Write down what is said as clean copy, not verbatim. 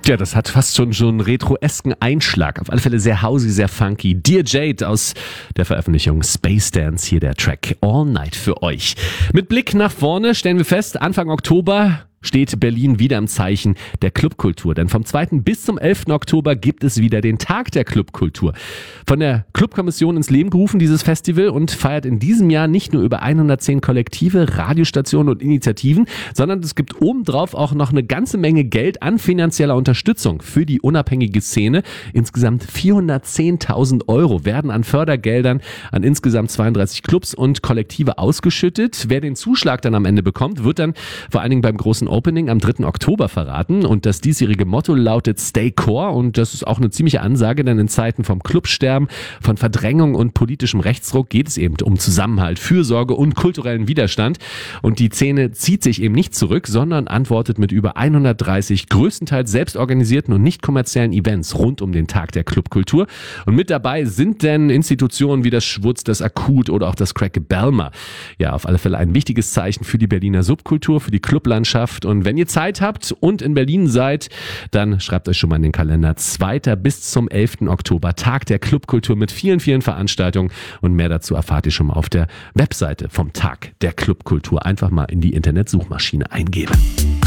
Ja, das hat fast schon so einen retro-esken Einschlag. Auf alle Fälle sehr hausig, sehr funky. Dear Jade aus der Veröffentlichung Space Dance, hier der Track All Night für euch. Mit Blick nach vorne stellen wir fest, Anfang Oktober steht Berlin wieder im Zeichen der Clubkultur. Denn vom 2. bis zum 11. Oktober gibt es wieder den Tag der Clubkultur. Von der Clubkommission ins Leben gerufen, dieses Festival, und feiert in diesem Jahr nicht nur über 110 Kollektive, Radiostationen und Initiativen, sondern es gibt obendrauf auch noch eine ganze Menge Geld an finanzieller Unterstützung für die unabhängige Szene. Insgesamt 410.000 Euro werden an Fördergeldern an insgesamt 32 Clubs und Kollektive ausgeschüttet. Wer den Zuschlag dann am Ende bekommt, wird dann vor allen Dingen beim großen Opening am 3. Oktober verraten, und das diesjährige Motto lautet Stay Core, und das ist auch eine ziemliche Ansage, denn in Zeiten vom Clubsterben, von Verdrängung und politischem Rechtsruck geht es eben um Zusammenhalt, Fürsorge und kulturellen Widerstand, und die Szene zieht sich eben nicht zurück, sondern antwortet mit über 130 größtenteils selbstorganisierten und nicht kommerziellen Events rund um den Tag der Clubkultur, und mit dabei sind denn Institutionen wie das Schwutz, das Akut oder auch das Crack Belmer. Ja, auf alle Fälle ein wichtiges Zeichen für die Berliner Subkultur, für die Clublandschaft. Und wenn ihr Zeit habt und in Berlin seid, dann schreibt euch schon mal in den Kalender. 2. bis zum 11. Oktober, Tag der Clubkultur mit vielen, vielen Veranstaltungen, und mehr dazu erfahrt ihr schon mal auf der Webseite vom Tag der Clubkultur. Einfach mal in die Internetsuchmaschine eingeben.